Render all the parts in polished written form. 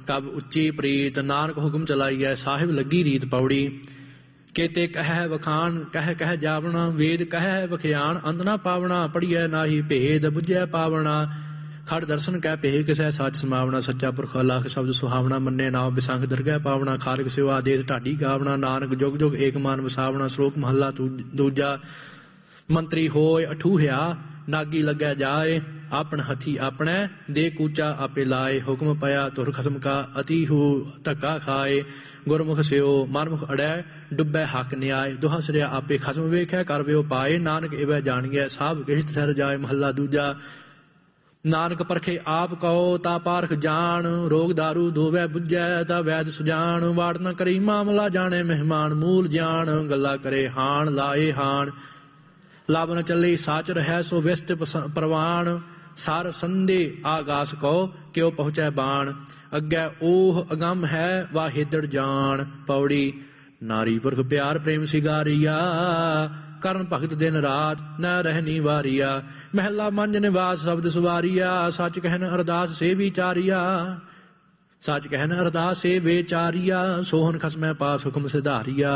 कब उच्ची प्रीत नानक हुक्म चलाइए साहिब लगी रीत पौड़ी केते कह वखान कह कह जावना वेद कह वखियान अंत ना पावना पढ़िए नाहि भेद बुझे पावना खड़ दर्शन कह पेह किसै सच समावना सच्चा पुरख अलाख शब्द सुहावना मन्ने नाम बिसंग दरगह पावना खारक सेवा आदेश ढाडी गावना नानक जुग जुग एक मान वसावना श्लोक महला दूजा मंत्री होय अठूहिया नागी लगै जाए आपन हथी अपने दे कूचा आपे लाए हुक्म पया तुर खसम का अति हु धक्का खाए गुरमुख सेओ मनमुख अड़ै डुब्बै हक न्याय दुहा सिरिया आपे खसम वेख्या कर व्यो पाए नानक इवै जानिए साब किश ठहर जाए महला दूजा नानक परखे आप कहो ता पारख जान रोग दारू धोवै बुझै ता वैद सुजान वाड़ न करी मामला जाने मेहमान मूल जान गल्ला करे हान लाए हान लाभ न चले साच रहै सो व्यस्त प्रवान सार संदे आगास कहो क्यों पहुँचै बाण अग्गै ओह अगम है वाह हेदड़ जान पौड़ी नारी पुरख प्यार प्रेम सिगारिया करन भगत दिन रात न रहनी वारिया महला मंज निवास शब्द सवारिया सच कहन अरदास से विचारिया सच कहन अरदास से बेचारिया सोहन खसमै पास हुक्म सिधारिया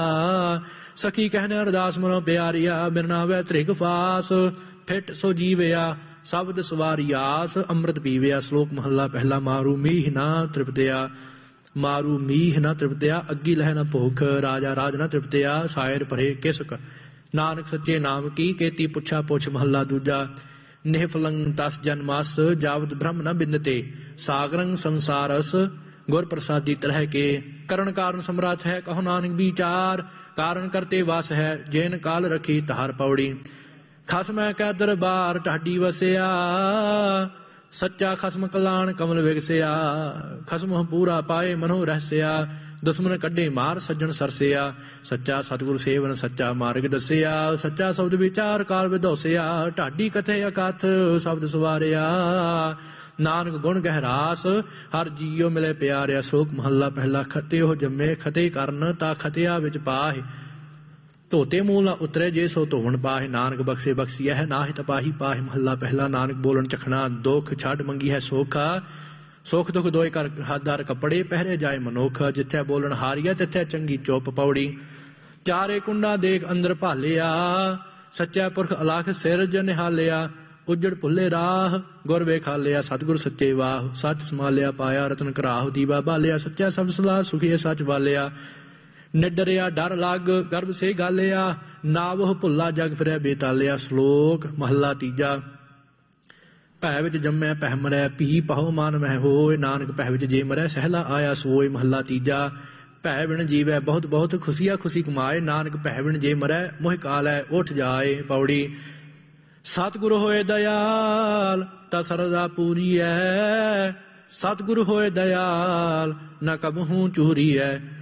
सखी कहन अरदास मनो प्यारिया बिरनावै त्रिग फास फिट सो जीवया शब्द सवारियास अमृत पीवया श्लोक महला पहला मारू मीह ना तृप्तया मारू मीह न तृप्तया अग्गी लह न भूख राजा राज न तृप्तया सायर भरे किसक नानक सच्चे नाम की केती पुछा पुछ महला दूजा निहफलंग तस जन्मास जावत ब्रह्म न बिंदते सागरंग संसारस गुर प्रसादी तरह के करण कारण सम्राट है कहो नानक विचार कारण करते वास है जैन काल रखी तार पौड़ी खसम कै दरबार ढाडी वसया सच्चा खसम कलान कमल विगसया खसम पूरा पाए मनो रहस्या दुश्मन कड्डे मार सज्जन सरसिया सच्चा सतगुर सेवन सच्चा मार्ग दसिया सच्चा शब्द विचार काल विदोसिया ढाडी कथे अकथ शब्द सवारिया नानक गुण गहरास हर जीओ मिले प्यारिया शोक महला पहला खते हो जम्मे खते करन ता खतिया विच पाहि धोते मूल न उतरे जे सो धोवन पाहि नानक बख्शे बख्शिया है नाहि तपाही पाहि महला पहला नानक बोलन चखना दुख छड़ मंगी है सोखा सुख दुख दोए कर हादार कपड़े पहरे जाए मनुख जिथे बोलन हारिया तिथे चंगी चुप पौड़ी चारे कुंडा देख अंदर भालिया सच्चा पुरख अलाख सिर ज निहालिया उजड़ भुले राह गुर वेखालिया सतगुर सच्चे वाह सच समालिया पाया रतन कराह दीवा बालिया सच्चा सब सलाह सुखिए सच वालिया निडरिया डर लग गर्भ से गालिया नावह भुला जग फिरै बेतालिया श्लोक महला तीजा भै विच जम्मै पह मरै पी पहो मान मह होय नानक पह विच जे मरै सहला आया सोय महला तीजा भै बिन जीवै बहुत बहुत खुशिया खुशी कमाए नानक पह बिन जे मरै मोह काल है उठ जाए पौड़ी सतगुरु होए दयाल ता सरदा पूरी है सतगुरु होए दयाल न कबहू चूरी है